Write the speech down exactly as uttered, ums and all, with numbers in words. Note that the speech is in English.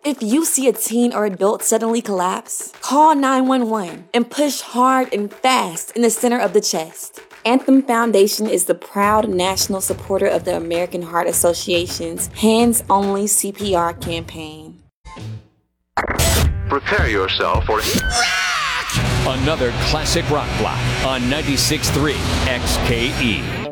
If you see a teen or adult suddenly collapse, call nine one one and push hard and fast in the center of the chest. Anthem Foundation is the proud national supporter of the American Heart Association's Hands Only C P R campaign. Prepare yourself for another classic rock block on ninety-six point three X K E.